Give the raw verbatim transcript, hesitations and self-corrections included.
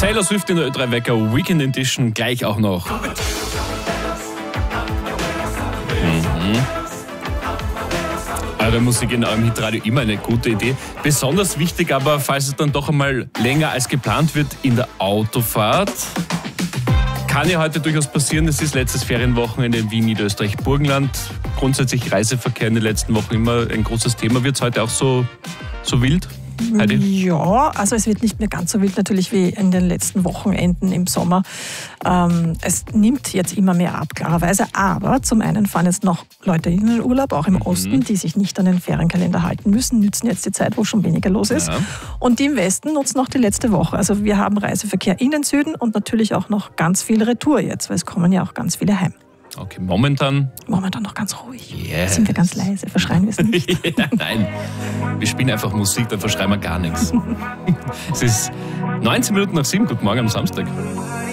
Taylor Swift in der Ö drei Wecker Weekend Edition gleich auch noch. Mhm. Eure Musik in eurem Hitradio immer eine gute Idee. Besonders wichtig aber, falls es dann doch einmal länger als geplant wird in der Autofahrt. Kann ja heute durchaus passieren. Es ist letztes Ferienwochenende in Wien, Niederösterreich, Burgenland. Grundsätzlich Reiseverkehr in den letzten Wochen immer ein großes Thema. Wird es heute auch so, so wild? Heidi? Ja, also es wird nicht mehr ganz so wild natürlich wie in den letzten Wochenenden im Sommer. Ähm, es nimmt jetzt immer mehr ab, klarerweise. Aber zum einen fahren jetzt noch Leute in den Urlaub, auch im mhm. Osten, die sich nicht an den Ferienkalender halten müssen, nützen jetzt die Zeit, wo schon weniger los ist. Ja. Und die im Westen nutzen noch die letzte Woche. Also wir haben Reiseverkehr in den Süden und natürlich auch noch ganz viel Retour jetzt, weil es kommen ja auch ganz viele heim. Okay, momentan? Momentan noch ganz ruhig. Yes. Sind wir ganz leise, verschreien wir es nicht. Ja, nein, wir spielen einfach Musik, dann verschreien wir gar nichts. Es ist neunzehn Minuten nach sieben, guten Morgen am Samstag.